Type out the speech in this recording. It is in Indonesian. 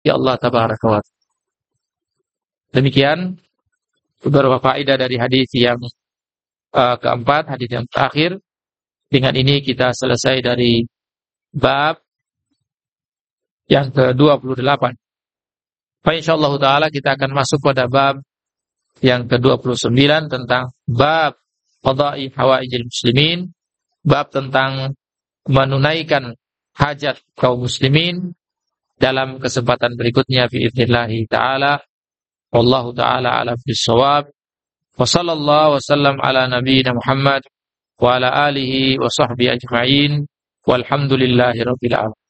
ya Allah tabaraka wa ta'ala. Demikian beberapa faedah dari hadis yang keempat, hadis yang terakhir. Dengan ini kita selesai dari bab yang ke-28. Insyaallah taala kita akan masuk pada bab yang ke-29 tentang bab qada'i hawaijil muslimin, bab tentang menunaikan hajat kaum muslimin dalam kesempatan berikutnya biidznillah taala. Wallahu taala a'lam bis-shawab. Wa sallallahu wasallam ala nabiyyina Muhammad wa ala alihi wa sahbihi ajma'in. Walhamdulillahi rabbil alamin.